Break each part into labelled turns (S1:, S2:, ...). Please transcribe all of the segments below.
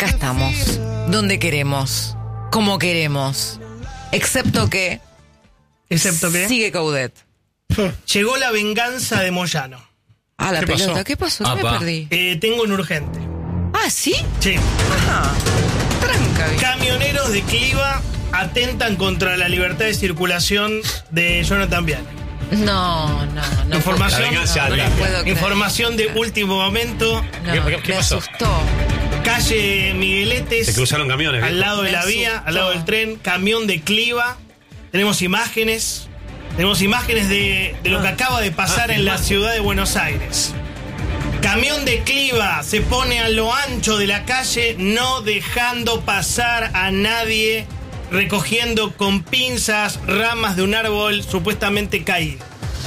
S1: acá estamos, donde queremos, como queremos. Excepto que sigue Coudet.
S2: Llegó la venganza de Moyano.
S1: Ah, la
S3: ¿Qué
S1: pelota.
S3: pasó?
S1: ¿Qué pasó? ¿Qué me perdí?
S2: Tengo un urgente.
S1: Ah, ¿sí?
S2: Sí.
S1: Ajá. Tranca.
S2: Camioneros de Cliva atentan contra la libertad de circulación de Jonathan Viale.
S1: No.
S2: Información,
S3: La venganza
S1: no,
S3: de
S1: no puedo creer.
S2: información de último momento.
S1: No,
S3: ¿Qué
S1: me
S3: pasó?
S1: asustó.
S2: Calle Migueletes.
S3: Se cruzaron camiones.
S2: Al lado de
S1: Me
S2: la vía,
S1: asustó.
S2: al lado del tren, camión de Cliva. Tenemos imágenes de lo que acaba de pasar en la ciudad de Buenos Aires. Camión de Cliva se pone a lo ancho de la calle, no dejando pasar a nadie, recogiendo con pinzas ramas de un árbol supuestamente caído.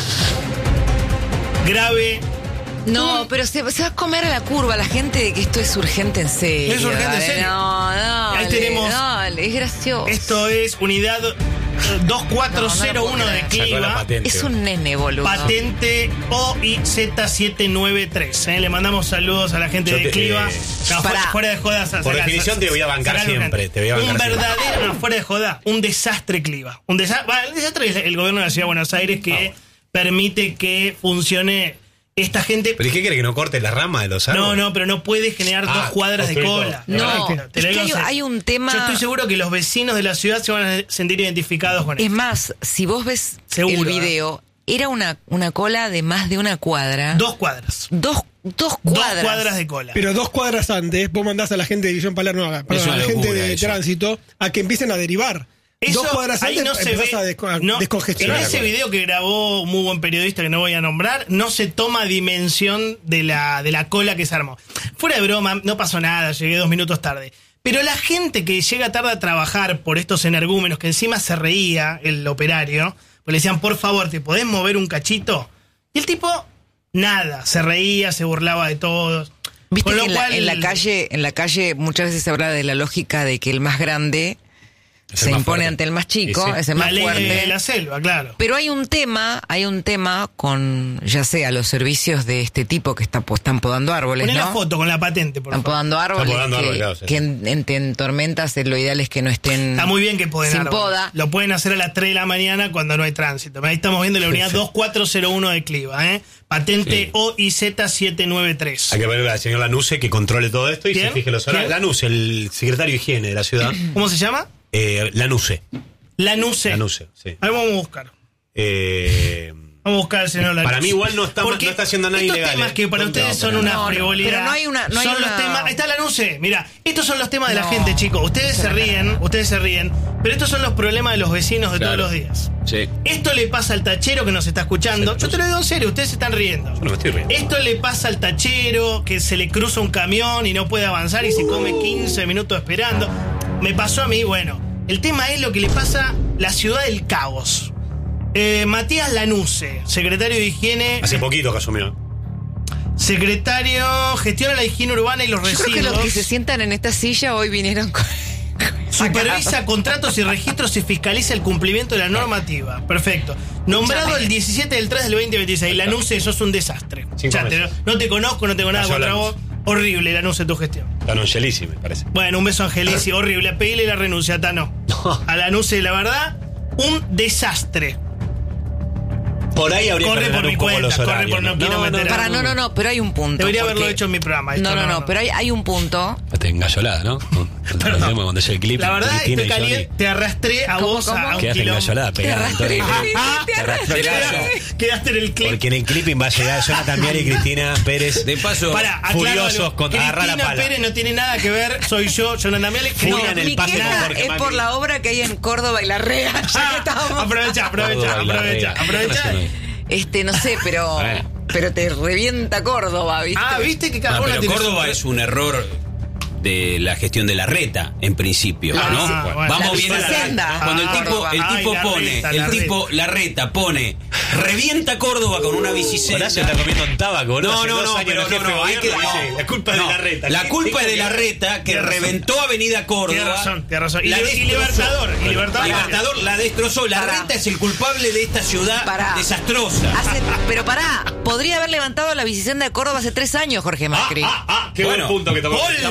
S2: Grave.
S1: No, pero se va a comer a la curva la gente de que esto es urgente en serio.
S2: Es urgente en
S1: dale.
S2: serio.
S1: No,
S2: Ahí tenemos-
S1: dale, es gracioso.
S2: Esto es unidad 2401
S1: No, no lo
S2: de
S1: puedo
S3: Sacó la
S2: Cliva.
S3: patente.
S1: Es un nene, boludo.
S2: Patente OIZ793. Le mandamos saludos a la gente
S3: Yo
S2: de
S3: te-
S2: Cliva. No,
S1: Pará.
S2: fuera de joda.
S3: Por definición te voy a bancar
S2: sacalo
S3: siempre,
S2: urgente.
S3: te voy a bancar
S2: un
S3: siempre.
S2: verdadero, no, fuera de joda, un desastre Cliva. El desastre es el gobierno de la ciudad de Buenos Aires que permite que funcione esta gente.
S3: ¿Pero y qué quiere, que no corte la rama de los árboles?
S2: No, pero no puede generar 2 cuadras de
S3: construir
S2: cola.
S3: todo.
S1: No,
S2: Te
S1: es
S2: lo
S1: que
S2: digo en serio.
S1: hay un tema.
S2: Yo estoy seguro que los vecinos de la ciudad se van a sentir identificados con
S1: Es
S2: esto.
S1: más, si vos ves
S2: Seguro,
S1: el video, era una cola de más de una cuadra.
S2: 2 cuadras.
S1: Dos
S2: 2
S1: cuadras.
S2: cuadras de cola.
S4: Pero 2 cuadras antes, vos mandás a la gente de División Palermo, a
S3: Es una
S4: la gente
S3: locura
S4: de
S3: eso.
S4: tránsito, a que empiecen a derivar.
S2: Eso,
S4: 2 cuadras
S2: ahí
S4: antes
S2: no se
S4: empezás
S2: ve,
S4: a
S2: no,
S4: descongestionar.
S2: en ese video que grabó un muy buen periodista que no voy a nombrar, no se toma dimensión de la cola que se armó. Fuera de broma, no pasó nada, llegué 2 minutos tarde. Pero la gente que llega tarde a trabajar por estos energúmenos, que encima se reía el operario, pues le decían, por favor, ¿te podés mover un cachito? Y el tipo, nada, se reía, se burlaba de todos.
S1: Viste
S2: Con
S1: que
S2: lo cual,
S1: en la calle muchas veces se habla de la lógica de que el más grande
S3: Es
S1: se
S3: el más
S1: impone
S3: fuerte.
S1: ante el más chico,
S3: Sí, sí.
S1: es el más
S2: la ley
S1: fuerte.
S2: de la selva, claro.
S1: Pero hay un tema con, ya sea los servicios de este tipo que están podando árboles,
S2: Poné
S1: ¿no?
S2: la foto con la patente, por
S1: Están
S2: favor.
S1: podando árboles
S3: podando
S1: que,
S3: árboles, claro, sí.
S1: que en tormentas lo ideal es que no estén
S2: Está muy bien que pueden
S1: sin
S2: árboles.
S1: poda.
S2: Lo pueden hacer a las 3 de la mañana cuando no hay tránsito. Ahí estamos viendo la unidad 2401 de Cliva, ¿eh? Patente
S3: Sí.
S2: OIZ793.
S3: Hay que ver al señor Lanuse que controle todo esto y
S2: ¿Quién?
S3: se fije los horarios.
S2: ¿Quién?
S3: Lanuse, el secretario de higiene de la ciudad.
S2: ¿Cómo se llama?
S3: Lanuse.
S2: Lanuse.
S3: Lanuse, sí.
S2: A ver, vamos a buscar. Vamos a buscar al señor Lanuse.
S3: Para mí igual no está haciendo nada
S2: estos
S3: ilegal.
S2: temas que para ustedes
S3: No,
S2: son
S3: pero
S2: una
S1: no,
S2: frivolidad.
S1: pero no hay
S2: son los
S1: una-
S2: temas. Ahí está Lanuse. Mira, estos son los temas de la
S1: No.
S2: gente, chicos. Ustedes se ríen, pero estos son los problemas de los vecinos de
S3: Claro.
S2: todos los días.
S3: Sí.
S2: Esto le pasa al tachero que nos está escuchando. Yo te lo digo en serio, ustedes se están riendo.
S3: Yo no me estoy riendo.
S2: Esto le pasa al tachero que se le cruza un camión y no puede avanzar y se come 15 minutos esperando. Me pasó a mí, bueno. El tema es lo que le pasa a la ciudad del caos. Matías Lanuse, secretario de Higiene.
S3: Hace poquito que asumió.
S2: Secretario, gestiona la higiene urbana y los
S1: Yo creo
S2: residuos.
S1: que los que se sientan en esta silla hoy vinieron con...
S2: Supervisa contratos y registros y fiscaliza el cumplimiento de la normativa. Perfecto. Nombrado el 17 del 3 del 2026. Lanuse, sos un desastre.
S3: 5
S2: Ya,
S3: meses.
S2: no te conozco, no tengo nada
S3: Cayó
S2: contra
S3: Lanuse.
S2: vos. Horrible, Lanuse, tu gestión.
S3: Tan Angelici, me parece.
S2: Bueno, un beso a Angelici, horrible. Pedile la renuncia, Tano. A Lanuse, la verdad, un desastre.
S3: Por ahí habría
S2: Corre
S3: que
S2: por
S3: ordenar
S2: mi
S3: un poco
S2: cuenta,
S3: los
S2: corre
S3: horarios.
S2: por no quiero meter a-
S1: Para, no, pero hay un punto.
S2: Debería
S1: porque-
S2: haberlo hecho en mi programa. Esto
S1: No, pero hay un punto.
S3: Te engallolada, ¿no? Cuando es el clip.
S2: La verdad,
S3: Cristina
S2: estoy
S3: y Johnny.
S2: caliente. Te arrastré a
S1: ¿Cómo,
S2: vos
S1: cómo?
S2: a un
S3: Quedaste
S2: quilombo.
S3: engallolada, pegada.
S1: arrastré.
S3: Antonio.
S1: Te
S3: arrastré el gallo.
S2: Quedaste en el clip.
S3: Porque en el clipping va a llegar Jonathan Viale y Cristina Pérez.
S5: De paso,
S2: Para, aclaro
S3: furiosos
S2: algo.
S3: con agarrar la
S2: Cristina
S3: pala.
S2: Pérez no tiene nada que ver, soy yo, Jonathan Viale.
S3: Furia en el
S1: Mi
S3: pase de
S1: queja
S3: Jorge
S1: es
S3: Macri.
S1: por la obra que hay en Córdoba y La Rea. Ya que estábamos.
S2: Aprovecha.
S1: No sé, pero te revienta Córdoba, ¿viste?
S2: Ah, viste que cada
S5: no,
S2: uno
S5: pero
S2: tiene
S5: Córdoba
S2: su-
S5: es un error de la gestión de Larreta, en principio,
S2: Ah,
S5: ¿no?
S2: bueno.
S5: Vamos
S1: La
S5: bien a
S1: Bicicenda.
S5: Cuando el tipo,
S1: Ay,
S5: pone,
S2: Larreta.
S5: Larreta pone, revienta Córdoba con una bicicenda.
S3: Horacio está comiendo un tabaco, ¿no?
S5: No,
S3: Hace
S5: no,
S3: 2
S5: no,
S3: años
S5: pero
S3: el jefe de
S5: hay que
S3: gobierno dice, la culpa es de Larreta.
S5: La culpa es de Larreta, que
S2: Tiene razón.
S5: reventó Avenida Córdoba.
S2: Tiene razón. Y
S5: La
S2: Libertador.
S5: destrozó.
S2: Y Libertador.
S5: La destrozó. Larreta es el culpable de esta ciudad
S1: Pará.
S5: desastrosa.
S1: Pero pará, podría haber levantado la bicicenda de Córdoba hace 3 años, Jorge Macri.
S3: Qué buen punto que tomó.
S5: Está muy bien.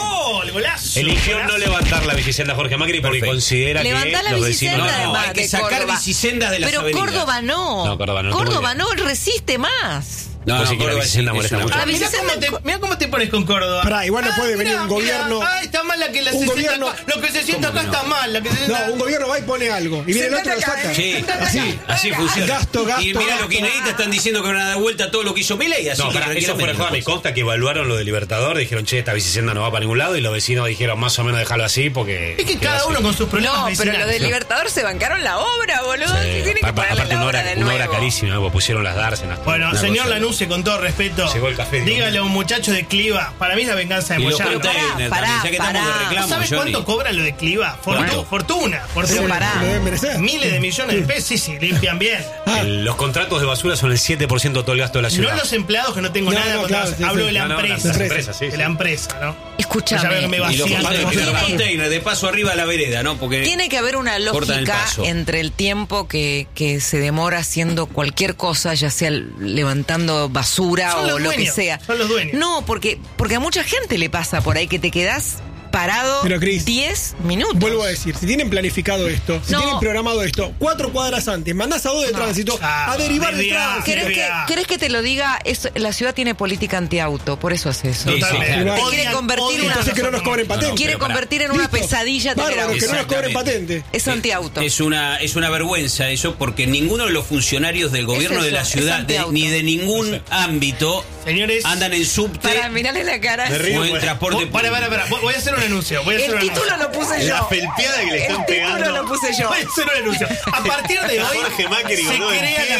S2: ¡Gol! ¡Golazo!
S3: Eligió
S2: golazo.
S3: no levantar la bicicenda Jorge Macri porque
S5: Perfecto.
S3: considera
S1: Levantá
S3: que
S1: la
S3: los
S1: bicicenda
S3: vecinos...
S5: No,
S1: de
S5: hay que sacar
S1: Córdoba.
S5: bicisendas de las
S1: Pero
S5: avenidas.
S1: Córdoba no.
S3: No, Córdoba no,
S1: Córdoba
S3: no
S1: no, resiste más.
S5: No,
S3: Pues sí que la
S5: Córdoba
S3: bicicenda
S5: es
S3: molesta
S5: una-
S3: mucho.
S2: Ah, mirá
S1: bicicenda
S2: mirá cómo te pones con Córdoba.
S4: Pará, igual no puede venir
S2: mirá,
S4: un gobierno-
S2: mirá. Ah, está mal la que la
S4: un
S2: se sienta
S4: gobierno-
S2: acá. Lo que se sienta
S5: ¿Cómo
S2: acá
S5: que no?
S2: está mal. La que se sienta...
S4: No, un gobierno va y pone algo. Y viene el otro y lo saca.
S5: Sí,
S4: Así
S5: funciona.
S4: Gasto,
S5: y mirá,
S4: gasto.
S5: los kirchneristas están diciendo que van a dar vuelta a todo lo que hizo Milei, así
S3: No,
S5: que
S3: para eso
S5: tranquilamente
S3: fuera de joda, me
S5: no.
S3: consta que evaluaron lo de Libertador, dijeron, che, esta bicicenda no va para ningún lado, y los vecinos dijeron, más o menos déjalo así porque...
S2: Es que cada uno con sus problemas
S1: No, pero
S2: vecinales.
S1: los del Libertador se bancaron la obra, boludo. Que tienen que
S3: Aparte
S1: ponerle la obra de
S3: una
S1: nuevo.
S3: obra carísima, porque pusieron las dársenas.
S2: Bueno,
S3: una
S2: señor
S3: cosa-
S2: Lanuse, con todo respeto,
S3: Llegó el café, digo.
S2: dígale a un muchacho de Cliva, para mí es la venganza de
S5: Y los
S2: Moyano.
S5: containers
S1: pará,
S5: también, ya que estamos de
S1: pará.
S5: reclamo,
S2: ¿Sabes
S5: Johnny.
S2: cuánto cobra lo de Cliva?
S5: ¿Cuánto?
S2: Fortuna.
S1: Pero pará.
S4: Lo deben merecer.
S2: Miles de millones de pesos, sí, limpian bien.
S3: Los contratos de basura son el 7% de todo el gasto de la ciudad.
S2: No los empleados, que no tengo
S4: No,
S2: nada
S4: no,
S2: contra
S4: claro, sí,
S2: hablo
S4: sí.
S2: de la
S3: No, no,
S2: empresa.
S3: las empresas, sí,
S2: De
S3: sí.
S2: la empresa, ¿no?
S1: Escúchame.
S2: Ya veo que me
S5: Y los
S2: vacían.
S5: containers de paso arriba a la vereda, ¿no? Porque
S1: Tiene que haber una
S5: cortan el
S1: lógica
S5: paso.
S1: entre el tiempo que se demora haciendo cualquier cosa, ya sea levantando basura
S2: Son
S1: o
S2: los
S1: lo que
S2: dueños,
S1: sea.
S2: son los dueños.
S1: No, porque a mucha gente le pasa por ahí que te quedás parado
S4: Pero, Cris,
S1: 10 minutos.
S4: Vuelvo a decir, si tienen planificado esto, si
S1: No.
S4: tienen programado esto, 4 cuadras antes, mandás a 2 de tránsito
S2: chao,
S4: a derivar el
S2: desviá.
S4: tránsito.
S1: ¿Querés que te lo diga? La ciudad tiene política antiauto, por eso hace eso.
S5: Sí, sí,
S2: Totalmente.
S5: claro.
S1: Te quiere convertir en una-
S4: Entonces que no nos cobren patente.
S1: Quiere
S5: pero pará.
S1: convertir en una
S4: Listo.
S1: pesadilla tener
S4: Bárbaro,
S1: auto.
S4: que no nos cobren
S5: Exactamente.
S4: patente.
S1: Es antiauto.
S5: Es una vergüenza eso, porque ninguno de los funcionarios del gobierno
S1: Es
S5: de la
S1: eso,
S5: ciudad,
S1: es antiauto.
S5: ni de ningún ámbito,
S2: Señores,
S5: andan en subte
S1: Para mirarle la cara.
S5: o en transporte
S2: para. Voy a hacer un anuncio.
S1: El título lo puse yo.
S3: La felpeada que le están
S1: El
S3: pegando.
S1: título lo puse yo.
S2: Voy a hacer un anuncio. A partir de hoy
S3: Jorge Macri, boludo,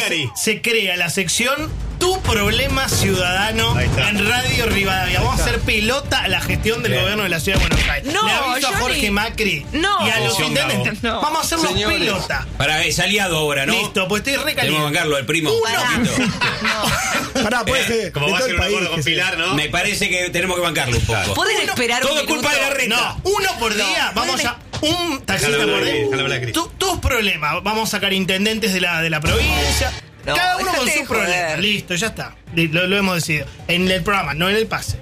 S2: se crea la sección Tu Problema Ciudadano
S3: Ahí está.
S2: en Radio Rivadavia. Vamos a hacer pelota a la gestión del
S3: Bien.
S2: gobierno de la Ciudad de Buenos Aires.
S1: No,
S2: Le aviso a
S1: Johnny.
S2: Jorge Macri
S1: No.
S2: y a los
S3: Atención,
S2: intendentes.
S1: Gabo. No.
S2: Vamos a hacerlos
S5: Señores.
S2: pelota.
S5: Para es aliado ahora, ¿no?
S2: Listo, pues estoy re
S5: Tenemos que
S2: caliente.
S5: bancarlo al primo.
S1: Pará.
S5: Poquito.
S4: Pará, puede ser.
S3: Como
S4: de
S3: va a
S4: todo
S3: ser
S4: el
S3: un
S4: país,
S3: acuerdo con
S4: que sea.
S3: Pilar, ¿no?
S5: Me parece que tenemos que bancarlo un poco.
S1: ¿Pueden esperar
S5: Todo
S1: un
S5: es culpa
S1: minuto?
S5: de la reta.
S2: No, uno por día. Vamos a. Un taxista
S3: Déjalo
S2: por
S3: hablar,
S2: día.
S3: déjalo hablar, Cris.
S2: Tus problemas. Vamos a sacar intendentes de la provincia.
S1: No,
S2: Cada uno con
S1: déjate
S2: sus
S1: de joder.
S2: problemas. Listo, ya está. Lo hemos decidido. En el programa, no en el pase.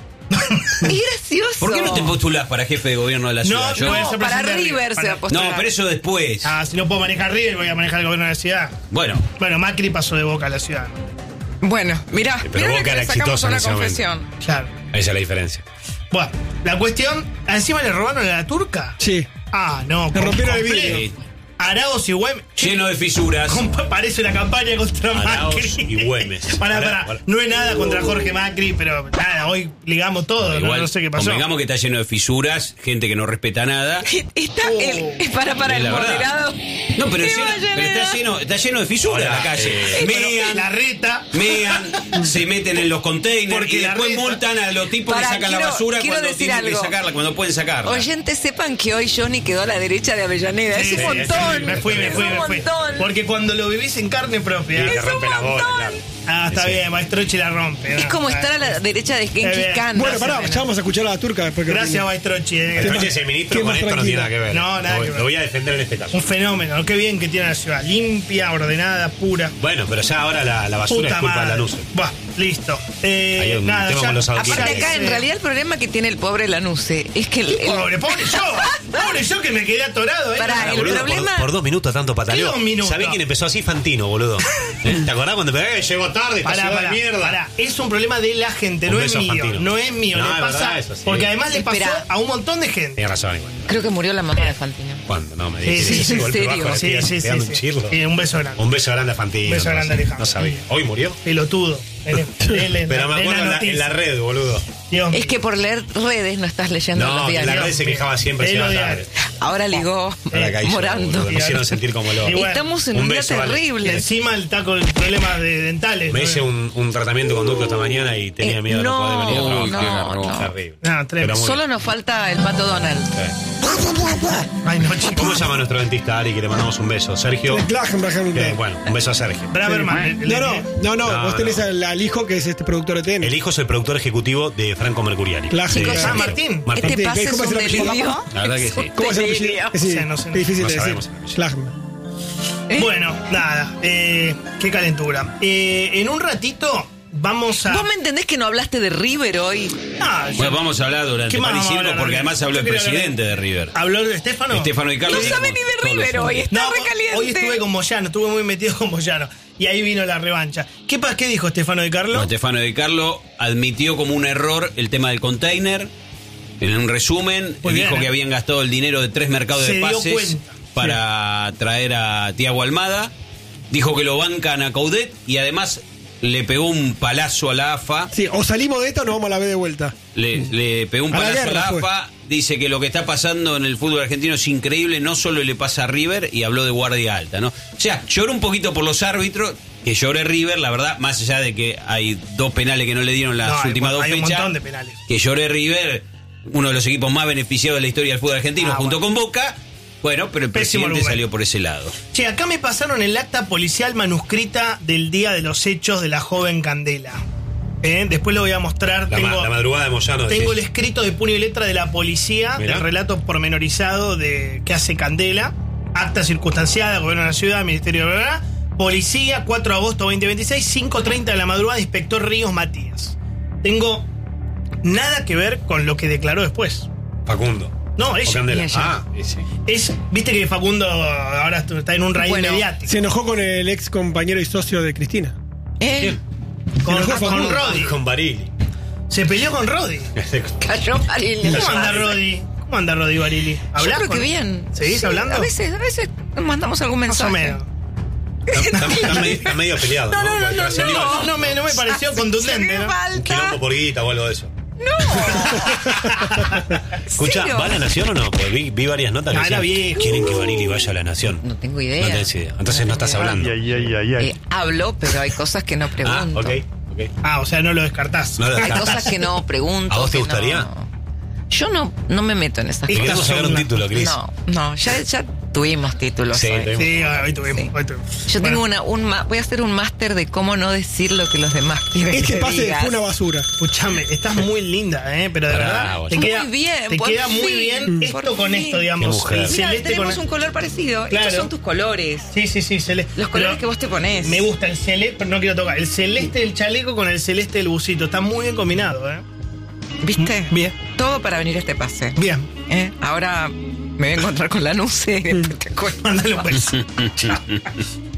S1: Es gracioso.
S5: ¿Por qué no te postulás para jefe de gobierno de la
S2: No,
S5: ciudad?
S2: no,
S5: John?
S2: voy a ser
S1: Para
S2: presidente de
S1: River se va a postular.
S5: No, pero eso después.
S2: Ah, si no puedo manejar River, voy a manejar el gobierno de la ciudad.
S5: Bueno,
S2: Bueno, Macri pasó de Boca a la ciudad.
S1: Bueno, mirá,
S3: pero
S1: mirá
S3: Boca
S1: que
S3: era
S1: le sacamos
S3: exitoso en
S1: una
S3: ese momento.
S1: confesión.
S2: Claro.
S3: Esa es la diferencia.
S2: Bueno, la cuestión. ¿Encima le robaron a la turca?
S4: Sí.
S2: Ah, no.
S4: Le rompieron el
S2: completo.
S4: vidrio.
S2: Araos y Güemes.
S5: lleno de fisuras.
S2: Parece una campaña contra
S3: Araos
S2: Macri.
S3: y Güemes.
S2: Pará. No es nada contra Jorge Macri, pero nada, hoy ligamos todo.
S5: Igual,
S2: no sé qué pasó.
S5: convengamos que está lleno de fisuras, gente que no respeta nada.
S1: Está para
S5: Es
S1: el
S5: la verdad.
S1: moderado.
S5: No, pero,
S1: Qué
S5: está lleno de fisuras
S3: Ahora,
S5: la calle.
S2: Bueno, la reta.
S5: Mean, se meten en los containers
S2: Porque
S5: y
S2: la
S5: después
S2: reta-
S5: multan a los tipos
S1: Pará,
S5: que sacan la
S1: quiero-
S5: basura
S1: quiero
S5: cuando
S1: decir
S5: tienen que
S1: algo.
S5: sacarla, cuando pueden sacarla.
S1: Oyentes, sepan que hoy Johnny quedó a la derecha de Avellaneda.
S2: Sí,
S1: es un
S2: sí,
S1: montón.
S2: sí, me fui.
S1: Es un montón.
S2: Porque cuando lo vivís en carne propia.
S3: Te rompe la bola,
S1: montón.
S3: claro.
S2: Ah, está bien, Maestrochi la rompe.
S1: Es
S2: ¿no?
S1: como
S2: Ah,
S1: estar a la derecha de
S2: bien.
S1: Genghis Khan.
S4: Bueno,
S1: más
S4: pará,
S1: o menos.
S4: ya vamos a escuchar a la turca después que
S2: Gracias, Maestrochi.
S3: Entonces ese ministro
S4: qué
S3: con
S4: más
S3: esto no tiene nada que ver.
S2: No, nada que ver.
S3: Lo voy a defender en este caso.
S2: Un fenómeno. Qué bien que tiene la ciudad. Limpia, ordenada, pura.
S3: Bueno, pero ya ahora la basura es culpa de la luz.
S2: Buah, listo.
S3: Hay un tema con los adoquines.
S1: Aparte acá, en realidad, el problema que tiene el pobre Lanuse es que
S2: Pobre yo que me quedé atorado.
S1: Pará, el
S3: Boludo,
S1: problema-
S3: por 2 minutos tanto pataleó.
S2: ¿Qué 2 minutos?
S3: ¿Sabés quién empezó así? Fantino, boludo. ¿Te acordás cuando llegó tarde esta ciudad de mierda?
S2: Pará. Es un problema de la gente,
S3: Un
S2: no es
S3: beso a
S2: mío.
S3: Fantino.
S2: No es mío.
S3: No,
S2: le
S3: es
S2: pasa.
S3: verdad, eso sí.
S2: Porque además le pasó
S1: Esperá.
S2: a un montón de gente.
S3: Tienes razón igual.
S1: creo que murió la mamá de Fantino.
S3: ¿Cuándo? No, me
S2: Sí,
S3: dijiste
S2: sí,
S3: ese
S2: sí,
S3: golpe
S1: ¿en
S3: bajo,
S1: serio?
S3: le
S2: Sí,
S3: pegan-
S2: sí,
S3: pegan
S2: sí,
S3: un
S2: sí.
S3: chirlo.
S2: Sí, un beso grande.
S3: Un beso grande a Fantino.
S2: Un beso grande, Alejandro.
S3: No sabía. ¿Hoy murió?
S2: Pelotudo. Pero
S3: Pero me acuerdo en la red, boludo.
S1: Es que por leer redes no estás leyendo
S3: No,
S1: los
S3: que en la
S1: diarios.
S3: red se quejaba siempre,
S2: Pero
S3: llegaba
S2: diario.
S3: tarde.
S1: Ahora ligó
S3: Ahora caí yo,
S1: morando.
S3: boludo, me hicieron sentir como lo.
S2: Y bueno,
S1: Estamos en
S3: un
S1: un día
S3: beso, vale.
S1: terrible.
S2: Encima está con problemas dentales.
S3: Me
S2: ¿no?
S3: hice un tratamiento con ducto esta mañana y tenía miedo de no poder venir a
S1: no,
S3: trabajar.
S1: no.
S3: Terrible.
S2: No, tremendo.
S3: Pero muy
S1: Solo nos falta el pato Donald.
S3: bien.
S2: Ay, no, chicos.
S3: ¿Cómo se llama nuestro dentista, Ari? Que le mandamos un beso. Sergio.
S4: Bueno,
S3: Un beso a Sergio.
S2: Braverman.
S3: No,
S4: vos tenés
S3: no.
S4: al hijo que es este productor de TN.
S3: El hijo es el productor ejecutivo de Franco Mercuriali.
S4: Chicos,
S2: Ah, Martín.
S3: Martín.
S1: Este pase es
S4: ¿cómo es
S1: un
S4: el apellido?
S1: delirio.
S5: La verdad que sí.
S4: ¿Cómo es el apellido?
S1: Delirio.
S4: Sí,
S2: Sí, no sé.
S4: es difícil
S3: No
S4: de decir.
S3: sabemos.
S4: Schlagman.
S2: Bueno, nada. Qué calentura. En un ratito vamos a...
S1: ¿Vos me entendés que no hablaste de River hoy?
S2: Ah, yo-
S5: Bueno, vamos a hablar durante
S2: ¿Qué más
S5: Pan y
S2: vamos a
S5: Circo
S2: hablar?
S5: porque además habló
S2: Yo
S5: el
S2: quería
S5: presidente de River.
S2: ¿Habló de Estefano?
S5: Estefano y Carlos.
S1: No sabe ni de
S5: Todos
S1: River
S5: los-
S1: hoy, está
S2: No,
S1: recaliente.
S2: hoy estuve con Moyano, estuve muy metido con Moyano. Y ahí vino la revancha. ¿Qué dijo Estefano de Carlo?
S5: No, Estefano de Carlo admitió como un error el tema del container. En un resumen,
S2: Muy
S5: dijo
S2: bien,
S5: que habían gastado el dinero de 3 mercados
S2: Se
S5: de
S2: dio
S5: pases
S2: cuenta.
S5: para traer a Thiago Almada. Dijo que lo bancan a Coudet y además le pegó un palazo a la AFA.
S4: Sí, o salimos de esto o nos vamos a la B de vuelta.
S5: Le pegó un
S4: A la
S5: palazo a
S4: guerra
S5: la
S4: fue.
S5: AFA. Dice que lo que está pasando en el fútbol argentino es increíble. No solo le pasa a River y habló de guardia alta, ¿no? O sea, lloró un poquito por los árbitros. Que llore River, la verdad, más allá de que hay 2 penales que no le dieron las
S2: No,
S5: últimas 2
S2: hay un
S5: fechas.
S2: montón de penales.
S5: Que llore River, uno de los equipos más beneficiados de la historia del fútbol argentino, junto
S2: bueno.
S5: con Boca. Bueno, pero el
S2: Pésimo
S5: presidente
S2: argumento.
S5: salió por ese lado.
S2: Che, acá me pasaron el acta policial manuscrita del día de los hechos de la joven Candela. Después lo voy a mostrar.
S3: La madrugada de Moyano.
S2: Tengo el
S3: decís.
S2: escrito de puño y letra de la policía,
S3: Mirá.
S2: del relato pormenorizado de que hace Candela. Acta circunstanciada, Gobierno de la Ciudad, Ministerio de la Policía, 4 de agosto 2026, 5:30 de la madrugada, Inspector Ríos Matías. Tengo nada que ver con lo que declaró después.
S3: Facundo.
S2: No,
S3: O
S2: ella.
S3: Candela.
S1: ella.
S3: Ah, sí.
S2: Viste que Facundo ahora está en un raíz
S1: Bueno.
S2: mediático.
S4: Se enojó con el ex compañero y socio de Cristina.
S2: Con,
S4: enojó
S2: con
S4: Facundo.
S2: Roddy.
S3: Con Barili.
S2: Se peleó con Roddy.
S1: Cayó Marilyn.
S2: ¿Cómo anda Roddy? ¿Cómo anda Roddy Barili?
S1: Yo
S2: ¿Hablás
S1: creo que
S2: con-
S1: bien.
S2: ¿Seguís
S1: Sí,
S2: hablando?
S1: A veces mandamos algún
S2: Más o
S1: mensaje.
S2: menos.
S3: Está medio peleado, ¿no? Porque salió
S2: No me pareció contundente, ¿no?
S3: un quilombo por guita o algo de eso. Escucha,
S1: ¿Serio?
S3: ¿va a la Nación o no? Porque vi varias notas que
S2: Ah, era
S3: decían,
S2: viejo.
S3: quieren que Barili vaya a la Nación.
S1: No tengo idea.
S3: No tenés idea. Entonces no estás hablando.
S1: Hablo, pero hay cosas que no
S3: Ah,
S1: pregunto.
S3: ok.
S2: Ah, o sea, no lo descartás.
S3: No lo
S1: Hay
S3: descartás.
S1: cosas que no pregunto.
S3: ¿A vos te
S1: que
S3: gustaría?
S1: no- Yo no me meto en esas
S3: Te
S2: Estas
S3: queremos
S1: cosas.
S3: sacar
S2: son
S3: un
S2: una-
S3: título, Cris.
S1: No, ya tuvimos títulos.
S3: Sí,
S1: hoy.
S3: tuvimos.
S2: Sí, hoy tuvimos.
S1: Sí.
S2: Hoy tuvimos.
S1: Yo tengo
S2: Bueno,
S1: voy a hacer un máster de cómo no decir lo que los demás quieren
S4: Este
S1: que
S4: pase
S1: digas.
S4: fue una basura.
S2: Escuchame, estás muy linda, pero de
S3: Pará,
S2: verdad.
S3: boludo.
S2: Te queda
S1: Muy bien,
S2: Te
S1: por
S2: queda muy
S1: fin,
S2: bien
S1: por
S2: esto con
S1: fin.
S2: esto, digamos.
S3: Qué mujer.
S2: El
S1: Mira,
S2: celeste
S1: tenemos
S2: con
S1: un color parecido.
S2: Claro.
S1: Estos son tus colores.
S2: Sí, celeste.
S1: Los colores
S2: Pero
S1: que vos te ponés.
S2: Me gusta el celeste, pero no quiero tocar. El celeste del chaleco con el celeste del busito. Está muy bien combinado,
S1: ¿Viste?
S2: Bien.
S1: Todo para venir a este pase.
S2: Bien.
S1: Ahora me voy a encontrar con la nuce y después te cuento.
S2: Mándale un beso. Chao.